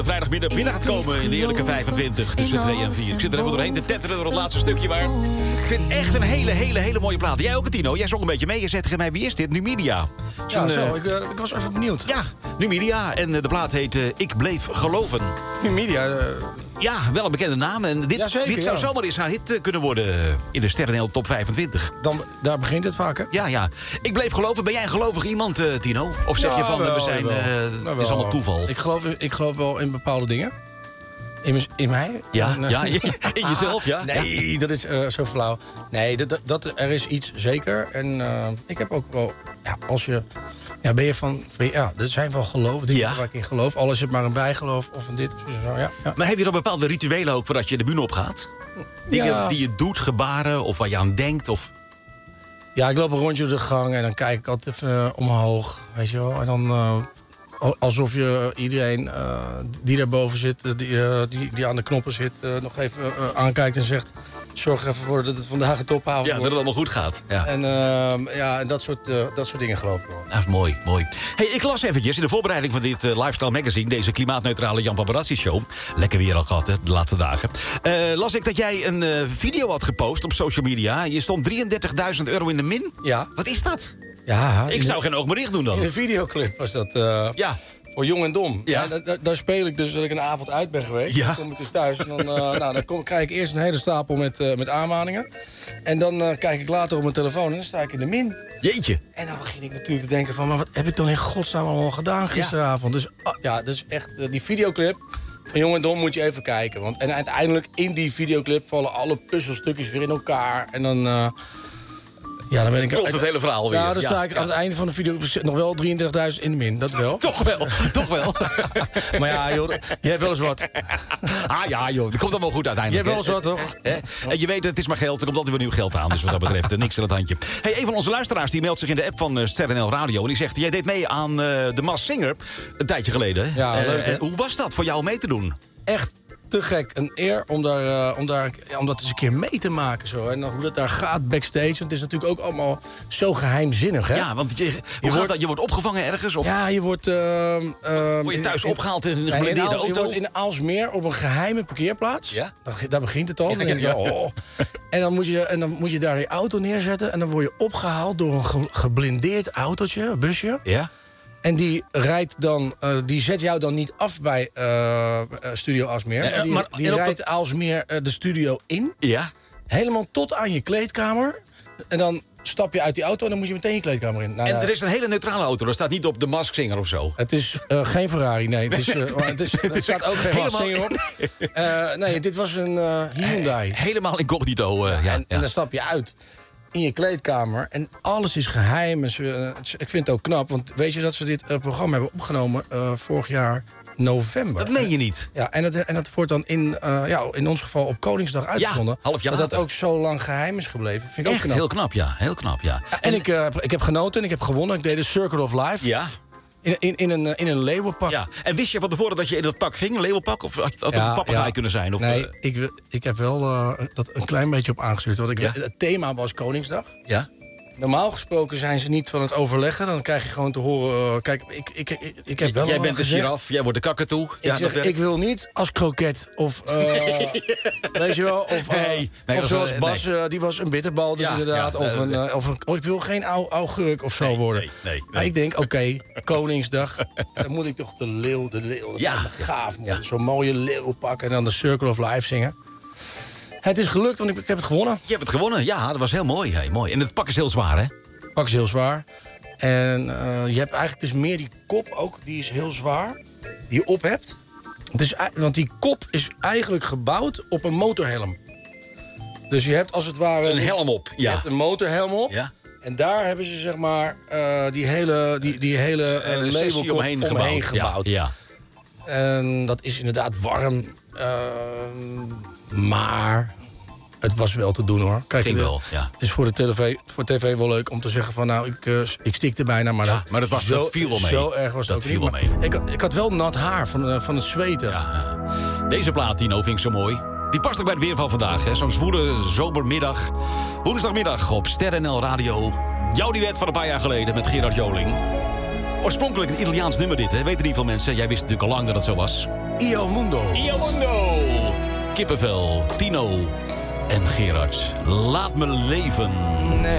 Vrijdagmiddag gaat komen in de eerlijke 25 tussen 2 en 4. Ik zit er even doorheen te tetteren door het laatste stukje, maar ik vind het echt een hele mooie plaat. Jij ook, Tino? Jij zong een beetje mee. Je zegt tegen mij, wie is dit? Numidia. Ja, ik was even benieuwd. Ja, Numidia. En de plaat heet Ik bleef geloven. Numidia? Ja, wel een bekende naam. En dit zou zomaar eens haar hit kunnen worden in de Sterrenheel Top 25. Daar begint het vaak, hè? Ja. Ik bleef geloven. Ben jij een gelovig iemand, Tino? Of zeg je van, we zijn, het is allemaal toeval? Ik geloof wel in bepaalde dingen. In mij? Ja, in jezelf, ja. Nee, dat is zo flauw. Nee, er is iets zeker. En ik heb ook wel... Ja, als je... Ja, ben je van... Ja, er zijn wel geloof, dingen waar ik in geloof. Al is het maar een bijgeloof of een dit. Zo, ja. Maar heb je dan bepaalde rituelen ook voordat je de bühne op gaat? Dingen die je doet, gebaren of waar je aan denkt? Of... Ja, ik loop een rondje door de gang en dan kijk ik altijd even omhoog. Weet je wel? En dan... alsof je iedereen die daarboven zit, die aan de knoppen zit... nog even aankijkt en zegt... zorg er even voor dat het vandaag een topavond wordt. Ja, dat het allemaal goed gaat. Ja. En dat soort dingen geloof ik wel. Ja, mooi. Hey, ik las eventjes in de voorbereiding van dit Lifestyle Magazine... deze klimaatneutrale Jan Paparazzi show. Lekker weer al gehad, hè, de laatste dagen. Las ik dat jij een video had gepost op social media. Je stond €33.000 in de min. Ja. Wat is dat? Ja, ik zou geen oog meer dicht doen dan. In de videoclip was dat... Ja. Voor Jong en Dom. Ja. Daar speel ik dus dat ik een avond uit ben geweest. Ja. Dan kom ik dus thuis en dan krijg ik eerst een hele stapel met aanmaningen. En dan kijk ik later op mijn telefoon en dan sta ik in de min. Jeetje. En dan begin ik natuurlijk te denken van... maar wat heb ik dan in godsnaam allemaal gedaan gisteravond? Ja. Dus echt die videoclip van Jong en Dom moet je even kijken. En uiteindelijk in die videoclip vallen alle puzzelstukjes weer in elkaar. En dan... Ja, dan ben ik... Klopt het hele verhaal weer. Ja, dan sta ik aan het einde van de video nog wel 33.000 in de min, dat wel. Toch wel. Maar ja, joh, je hebt wel eens wat. Ja, joh, dat komt allemaal goed uiteindelijk. Je hebt wel eens wat, toch? En je weet, het is maar geld, er komt altijd weer nieuw geld aan. Dus wat dat betreft, niks aan het handje. Hey, een van onze luisteraars die meldt zich in de app van Sterrenl Radio... en die zegt, jij deed mee aan de Masked Singer een tijdje geleden. Ja, leuk. Hoe was dat voor jou om mee te doen? Echt te gek. Een eer om dat eens een keer mee te maken. Zo. En hoe dat daar gaat backstage. Want het is natuurlijk ook allemaal zo geheimzinnig. Hè? Ja, want je wordt opgevangen ergens? Of? Ja, je wordt... word je thuis opgehaald in een geblindeerde auto? Je wordt in Aalsmeer op een geheime parkeerplaats. Ja? Daar begint het al. Ja, dan denk je, En dan moet je daar je auto neerzetten. En dan word je opgehaald door een geblindeerd autootje, een busje. Ja. En die rijdt dan, die zet jou dan niet af bij Studio Aalsmeer. Die rijdt Aalsmeer de studio in. Ja. Helemaal tot aan je kleedkamer. En dan stap je uit die auto en dan moet je meteen je kleedkamer in. En er is een hele neutrale auto. Er staat niet op de Masked Singer of zo. Het is geen Ferrari, nee. Er staat ook geen Masked Singer op. Nee, dit was een Hyundai. Helemaal incognito. En dan stap je uit in je kleedkamer. En alles is geheim. Ik vind het ook knap. Want weet je dat ze dit programma hebben opgenomen vorig jaar november. Dat meen je niet. Ja, en dat wordt dan in ons geval op Koningsdag uitgezonden. Ja, half jaar dat ook zo lang geheim is gebleven. Vind ik ook knap. Heel knap, ja. Heel knap, ja. En ik heb genoten en ik heb gewonnen. Ik deed de Circle of Life. Ja. In een leeuwenpak. Ja. En wist je van tevoren dat je in dat pak ging, een leeuwenpak? Of had het een papegaai kunnen zijn? Of, nee, ik heb wel dat een klein beetje op aangestuurd. Want het thema was Koningsdag. Ja. Normaal gesproken zijn ze niet van het overleggen. Dan krijg je gewoon te horen... Kijk, ik heb wel... Jij bent de giraf, jij wordt de kakatoe. Ik wil niet als kroket of... weet je wel? Of zoals Bas, die was een bitterbal dus inderdaad. Ik wil geen augurk of zo worden. Nee. Maar ik denk, oké, Koningsdag. Dan moet ik toch de leeuw. Dat gaaf, man. Ja. Zo'n mooie leeuw pakken en dan de Circle of Life zingen. Het is gelukt, want ik heb het gewonnen. Je hebt het gewonnen, ja, dat was heel mooi. Mooi. En het pak is heel zwaar, hè? Het pak is heel zwaar. En je hebt eigenlijk dus meer die kop ook, die is heel zwaar. Die je op hebt. Want die kop is eigenlijk gebouwd op een motorhelm. Dus je hebt als het ware... Een helm op, ja. Je hebt een motorhelm op. Ja. En daar hebben ze zeg maar die hele label omheen gebouwd. Ja. En dat is inderdaad warm. Maar het was wel te doen, hoor. Kijk, het is voor tv wel leuk om te zeggen van... nou, ik stikte bijna, maar, maar dat viel wel mee. Zo erg was dat viel wel mee. Ik had wel nat haar van het zweten. Ja. Deze plaat, Tino, vind ik zo mooi. Die past ook bij het weer van vandaag, hè. Zo'n zwoele zomermiddag. Woensdagmiddag op Sterrenl Radio. Jouw duet van een paar jaar geleden met Gerard Joling. Oorspronkelijk een Italiaans nummer dit, hè. Weten niet veel mensen. Jij wist natuurlijk al lang dat het zo was. Io Mundo. Io Mundo. Kippenvel, Tino en Gerard. Laat me leven. Nee.